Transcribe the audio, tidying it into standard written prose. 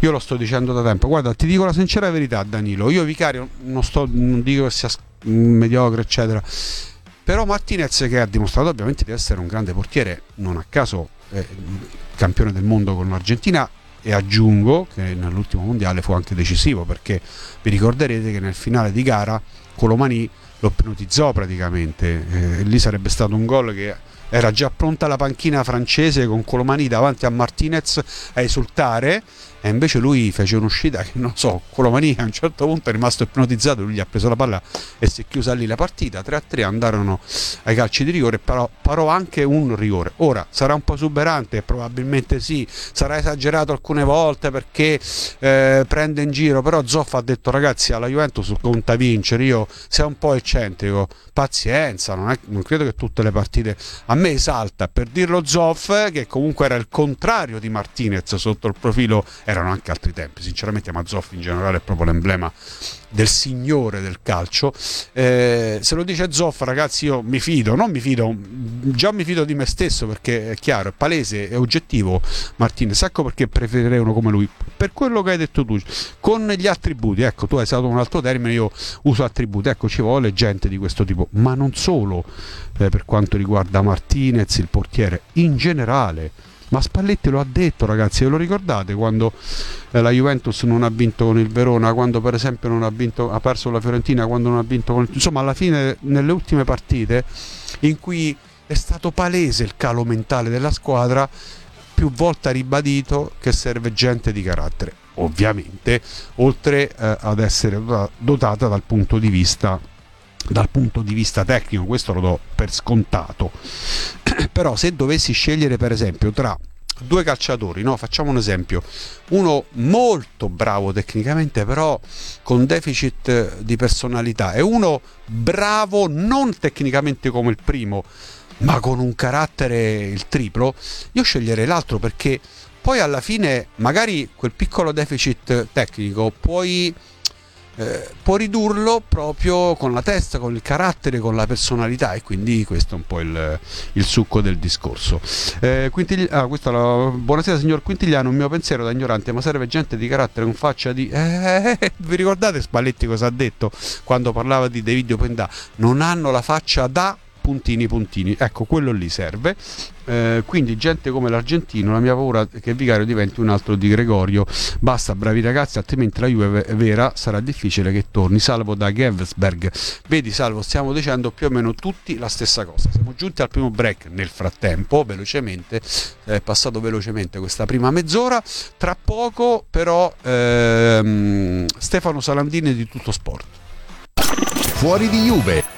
io lo sto dicendo da tempo. Guarda, ti dico la sincera verità, Danilo, io Vicario non dico che sia mediocre eccetera, però Martinez, che ha dimostrato ovviamente di essere un grande portiere, non a caso campione del mondo con l'Argentina, e aggiungo che nell'ultimo mondiale fu anche decisivo, perché vi ricorderete che nel finale di gara Colomani lo ipnotizzò praticamente, e lì sarebbe stato un gol che era già pronta la panchina francese con Colomani davanti a Martinez a esultare, e invece lui fece un'uscita che non so, Colomani a un certo punto è rimasto ipnotizzato, lui gli ha preso la palla e si è chiusa lì la partita. 3-3 andarono ai calci di rigore, parò anche un rigore. Ora sarà un po' esuberante, probabilmente sì, sarà esagerato alcune volte perché prende in giro, però Zoff ha detto: ragazzi, alla Juventus conta vincere, io sei un po' eccentrico, pazienza, non credo che tutte le partite. A me esalta, per dirlo Zoff, che comunque era il contrario di Martinez sotto il profilo, erano anche altri tempi sinceramente, ma Zoff in generale è proprio l'emblema del signore del calcio. Se lo dice Zoff, ragazzi, io mi fido, già mi fido di me stesso, perché è chiaro, è palese, è oggettivo Martinez. Ecco perché preferirei uno come lui, per quello che hai detto tu, con gli attributi. Ecco, tu hai usato un altro termine, io uso attributi. Ecco, ci vuole gente di questo tipo, ma non solo per quanto riguarda Martinez, il portiere in generale. Ma Spalletti lo ha detto, ragazzi, ve lo ricordate quando la Juventus non ha vinto con il Verona, quando per esempio non ha vinto, ha perso la Fiorentina, quando non ha vinto con insomma, alla fine, nelle ultime partite in cui è stato palese il calo mentale della squadra, più volte ha ribadito che serve gente di carattere, ovviamente, oltre ad essere dotata dal punto di vista tecnico. Questo lo do per scontato. Però se dovessi scegliere per esempio tra due calciatori, no? Facciamo un esempio, uno molto bravo tecnicamente però con deficit di personalità, e uno bravo non tecnicamente come il primo ma con un carattere il triplo, io sceglierei l'altro, perché poi alla fine magari quel piccolo deficit tecnico può ridurlo proprio con la testa, con il carattere, con la personalità, e quindi questo è un po' il succo del discorso. Buonasera signor Quintigliano, un mio pensiero da ignorante, ma serve gente di carattere con faccia di... vi ricordate Spalletti cosa ha detto quando parlava di De Video Pendà? Non hanno la faccia da... puntini, ecco, quello lì serve. Quindi gente come l'argentino, la mia paura è che Vicario diventi un altro di Gregorio. Basta, bravi ragazzi, altrimenti la Juve vera sarà difficile che torni. Salvo da Gevsberg. Vedi Salvo, stiamo dicendo più o meno tutti la stessa cosa. Siamo giunti al primo break nel frattempo, velocemente, è passato velocemente questa prima mezz'ora. Tra poco però Stefano Salandini di Tutto Sport. Fuori di Juve,